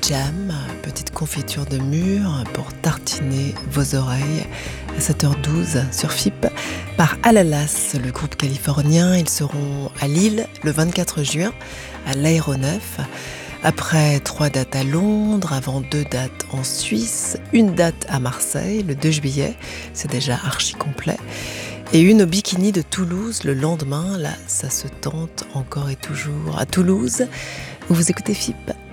jam, petite confiture de mûre pour tartiner vos oreilles à 7h12 sur FIP par Alalas, le groupe californien. Ils seront à Lille le 24 juin à l'Aéronef. Après 3 dates à Londres, avant 2 dates en Suisse, une date à Marseille le 2 juillet, c'est déjà archi complet, et une au Bikini de Toulouse le lendemain. Là, ça se tente encore et toujours à Toulouse, où vous écoutez FIP.